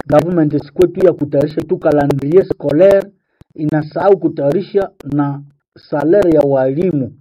Government siku tu ya kutayarisha tu calendrier scolaire, inasahau kutayarisha na salary ya walimu.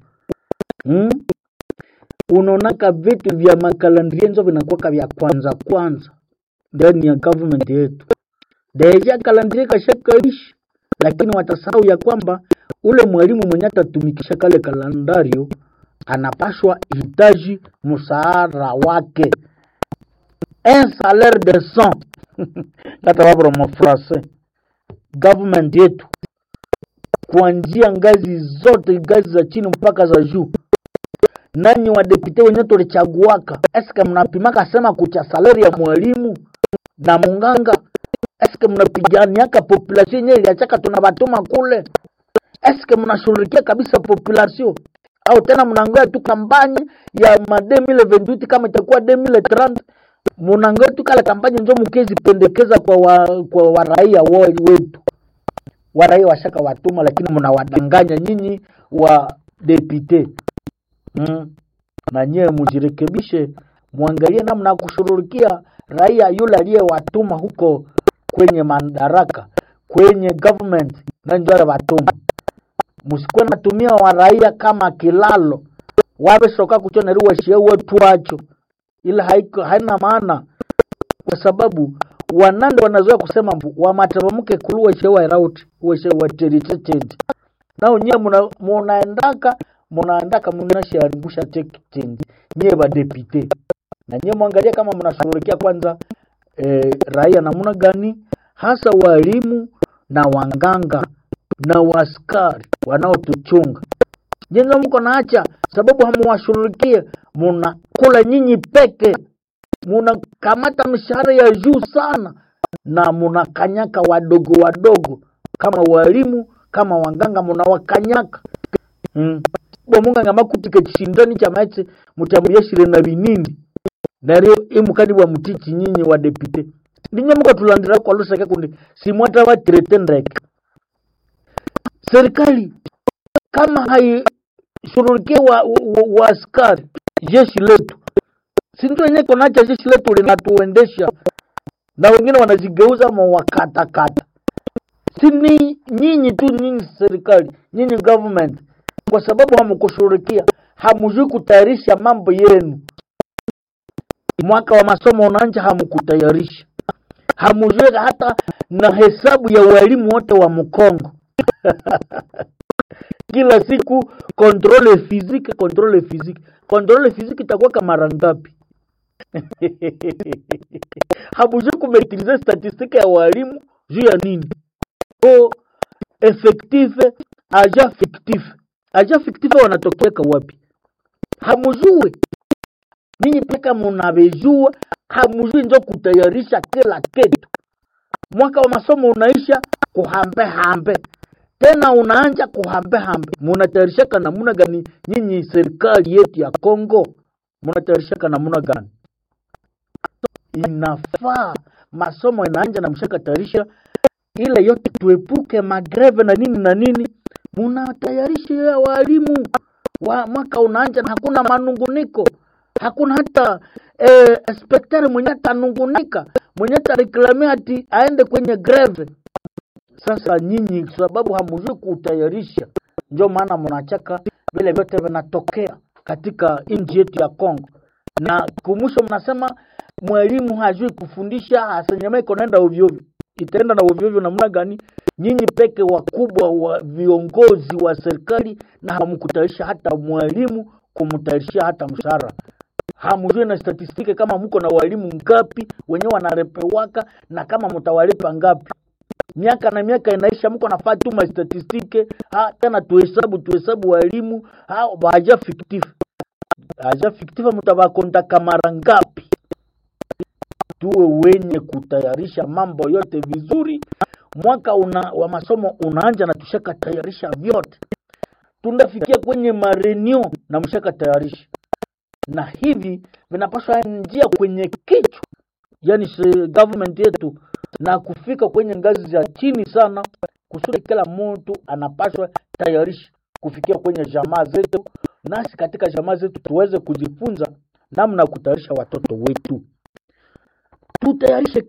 Unaonaka vitu vya makalandria nzo vinakuwa vya kwanza ndani ya government yetu. Deja kalandria kashakaishi, lakini watasahau ya kwamba ule mwalimu mwenye atatumikisha kale kalendario anapashwa hitaji msaara wake. Un salaire décent. Kata wabro mo français. Government yetu kuanzia ngazi zote, ngazi za chini mpaka za juu. Nanyi wa depute wenye tulichaguaka, eske mnapimaka sema kucha salary ya mwalimu na munganga? Eske mnapiganiaka population yenyewe iliachaka tunabatuma kule? Eske mnashughulikia kabisa population? Au tena mnangoja tu kampanye ya ma 2028 kama itakuwa 2030 mnangoja tu kala kampanye ndio mkezi pendekeza kwa raia wetu? Waraia washaka watuma, lakini mnawadanganya nyinyi wa depute. Na nyewe mujirekebishe, muangalie namna kushughulikia raia yule aliyewatuma huko kwenye madaraka, kwenye government na njoo watuma. Msikuwe natumia wa raia kama kilalo. Wabe soka kuchona ruwa shewe tuacho. Ila haina maana, kwa sababu wanande wanazoea kusema wa matabamuke kuluwa shewa route wa terichechendi. Nao nyewe munaandaka mnasharibusha techendi nyewe ba depute. Na nyewe muangalia kama mnashughulikia kwanza raia namna gani, hasa walimu na wanganga na waskari wanaotuchunga. Jenga mko naacha sababu hamuwashughulikie, mnakula nyinyi peke. Mnakamata mshahara ya juu sana na mnakanyaka wadogo kama walimu, kama wanganga mnawakanyaka. Bomunga ngama kutike chindani chamache mutamuyeshire na binini. Na leo imukadi wa mutichi nyinyi wa depute. Ninyo mko tulandira kwa lusaka kundi simwata wa tretendrek. Serikali kama haishughulikie wa askari jeshi letu, si ndio yenyewe konacha jeshi letu linatuendesha, na wengine wanajigeuza mawakatakata. Si ni nyinyi tu, nyinyi serikali, nyinyi government, kwa sababu hamkushughulikia, hamujui kutayarisha mambo yenu. Mwaka wa masomo unaanza, hamkutayarisha. Hamujui hata na hesabu ya walimu wote wa Mkongo. Kila siku controle physique. Controle physique itakuwa kama mara ngapi? Hamujui kumetilize statistique ya walimu juu ya nini? Effectif, agent fictif. Agent fictif wanatokea wapi? Hamujui. Ninyi peka mnabejua, hamujui ndio kutayarisha kila kitu. Mwaka wa masomo unaisha kuhambe. Tena unaanza kuhambe. Munatayarishaka namuna gani nyinyi serikali yetu ya Kongo? Munatayarishaka namuna gani? Inafaa masomo inaanza na mshaka tayarisha ile yote, tuepuke magreve na nini. Munatayarisha walimu wa mwaka unaanza na hakuna manunguniko. Hakuna hata inspector mwenye atanungunika, mwenye atareklamia ati aende kwenye greve. Sasa nyinyi sababu hamujui kutayarisha, ndio maana mnachaka vile vyote vinatokea katika nchi yetu ya Kongo. Na kumusho mnasema mwalimu hajui kufundisha, asenyema iko naenda ovyo. Itaenda na ovyo namna gani? Nyinyi peke wakubwa wa viongozi wa serikali, na hamkutayarisha hata mwalimu, kumtayarishia hata mshahara. Hamujui na statistike kama mko na walimu ngapi wenyewe wanarepewaka, na kama mtawalipa ngapi. Miaka na miaka inaisha, mko nafaa tu ma statistike. Tena tuhesabu walimu waja fictif. Aja fictif mtawakonta kamara ngapi? Tuwe wenye kutayarisha mambo yote vizuri. Mwaka wa masomo unaanza na tushaka tayarisha vyote. Tundafikia kwenye mareunion na mshaka tayarisha. Na hivi vinapaswa njia kwenye kichwa, yani government yetu, na kufika kwenye ngazi za chini sana, kusudi kila mtu anapaswa tayarisha kufikia kwenye jamaa zetu. Nasi katika jamaa zetu tuweze kujifunza namna kutayarisha watoto wetu. Tutayarishe